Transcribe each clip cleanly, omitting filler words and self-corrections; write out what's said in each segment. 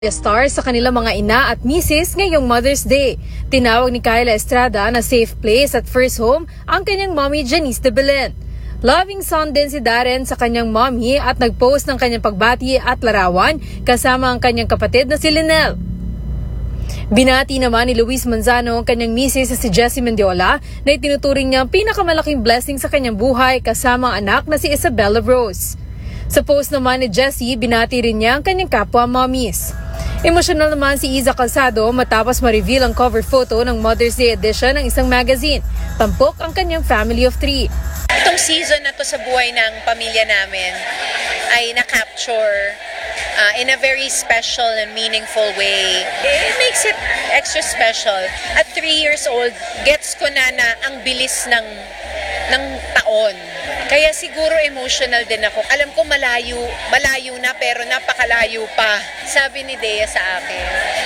Star sa kanilang mga ina at misis ngayong Mother's Day. Tinawag ni Kyla Estrada na safe place at first home ang kanyang mommy Janice de Belen. Loving son din si Darren sa kanyang mommy at nagpost ng kanyang pagbati at larawan kasama ang kanyang kapatid na si Linel. Binati naman ni Luis Manzano ang kanyang misis na si Jessie Mendiola na itinuturing niya ang pinakamalaking blessing sa kanyang buhay kasama ang anak na si Isabella Rose. Sa post naman ni Jessie, binati rin niya ang kanyang kapwa mommies. Emosyonal naman si Iza Calzado matapos ma-reveal ang cover photo ng Mother's Day edition ng isang magazine. Tampok ang kanyang family of 3. Itong season na to sa buhay ng pamilya namin ay na-capture in a very special and meaningful way. It makes it extra special. At 3 years old, gets ko na ang bilis ng taon. Kaya siguro emotional din ako. Alam ko malayo na pero napakalayo pa. Sabi ni Dea sa akin.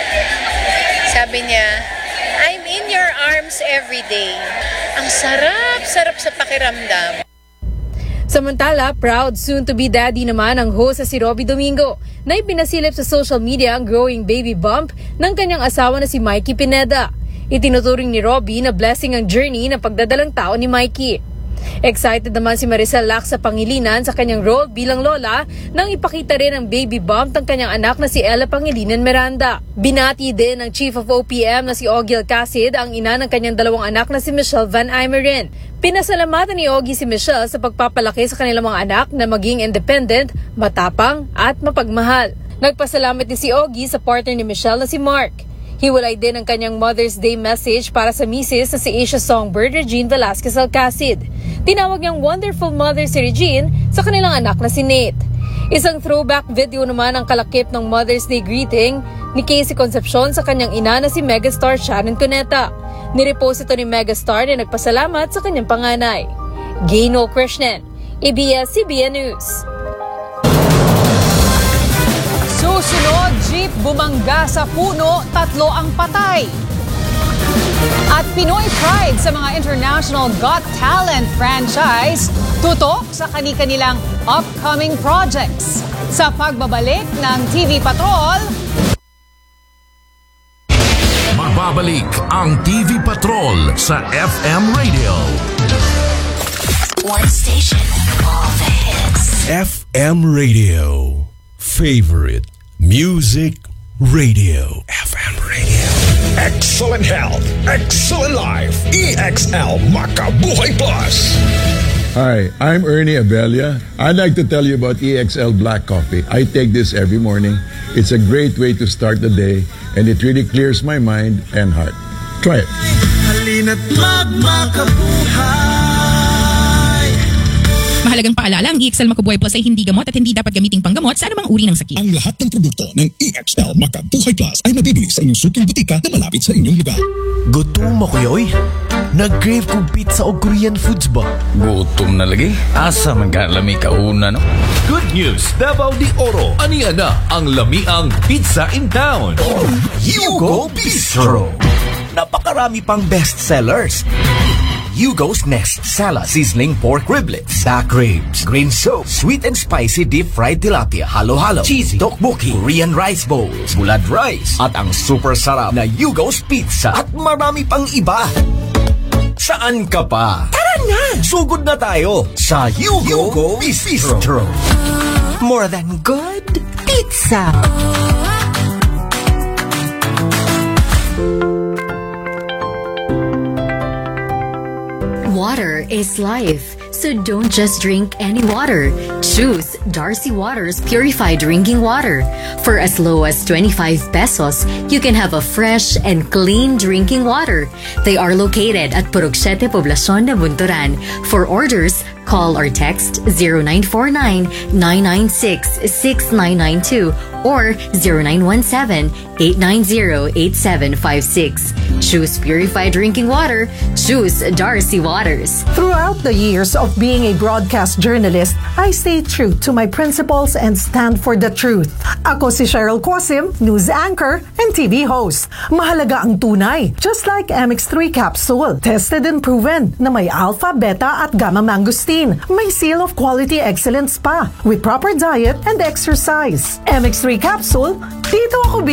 Sabi niya, I'm in your arms every day. Ang sarap sa pakiramdam. Samantala, proud soon-to-be daddy naman ang host sa si Robby Domingo na ipinasilip sa social media ang growing baby bump ng kanyang asawa na si Mikey Pineda. Itinuturing ni Robby na blessing ang journey ng pagdadalang tao ni Mikey. Excited naman si Maricel Lac sa Pangilinan sa kanyang role bilang lola nang ipakita rin ang baby bump ng kanyang anak na si Ella Pangilinan Miranda. Binati din ng Chief of OPM na si Ogie Alcacid ang ina ng kanyang 2 anak na si Michelle Van Amerin. Pinasalamatan ni Ogie si Michelle sa pagpapalaki sa kanilang mga anak na maging independent, matapang at mapagmahal. Nagpasalamat din si Ogie sa partner ni Michelle na si Mark. Hiwalay din ang kanyang Mother's Day message para sa misis na si Asia songbird Regine Velasquez Alcacid. Tinawag niyang wonderful mother si Regine sa kanilang anak na si Nate. Isang throwback video naman ang kalakip ng Mother's Day greeting ni Casey Concepcion sa kanyang ina na si megastar Sharon Cuneta. Nirepost ito ni megastar na nagpasalamat sa kanyang panganay. Gaynol Krishnan, ABS-CBN News. Susunod, jeep bumangga sa puno, 3 ang patay. At Pinoy Pride sa mga International Got Talent franchise, tutok sa kani-kanilang upcoming projects. Sa pagbabalik ng TV Patrol, magbabalik ang TV Patrol sa FM Radio. One station, all the hits. FM Radio. Favorite Music Radio. FM Radio. Excellent health, excellent life. EXL Makabuhay Plus. Hi, I'm Ernie Abella. I'd like to tell you about EXL Black Coffee. I take this every morning. It's a great way to start the day, and it really clears my mind and heart. Try it. Halina't magmakabuhay. Mahalagang paalala, ang EXL Makabuhay Plus ay hindi gamot at hindi dapat gamiting panggamot sa anumang uri ng sakit. Ang lahat ng produkto ng EXL Makabuhay Plus ay mabibili sa inyong suking butika na malapit sa inyong lugar. Gutom mo kuya, oy. Nag-crave kong pizza o Korean foods ba? Gutom na lagi? Asa man ka lami kauna, no? Good news, Davao de Oro. Aniya na ang lamiang pizza in town. Yugo Bistro. Napakarami pang bestsellers. Yugo's Nest Salad, Sizzling Pork Riblets, Back Ribs, Green Soup, Sweet and Spicy Deep Fried Tilapia, Halo-Halo, Cheesy, Tteokbokki, Korean Rice Bowls, Bulad Rice, at ang super sarap na Yugo's Pizza at marami pang iba. Saan ka pa? Tara na! Sugod na tayo sa Yugo Bistro. More than good pizza. Water is life, so don't just drink any water. Choose Darcy Waters Purified Drinking Water. For as low as 25 pesos, you can have a fresh and clean drinking water. They are located at Purok 7 Poblacion de Bunturan. For orders, call or text 0949-996-6992 or 0917-890-8756. Choose purified drinking water. Choose Darcy Waters. Throughout the years of being a broadcast journalist, I stay true to my principles and stand for the truth. Ako si Cheryl Quasim, news anchor and TV host. Mahalaga ang tunay, just like MX3 capsule. Tested and proven na may alpha, beta at gamma mangosteen. protein. May seal of quality excellence pa with proper diet and exercise. MX3 capsule, dito ako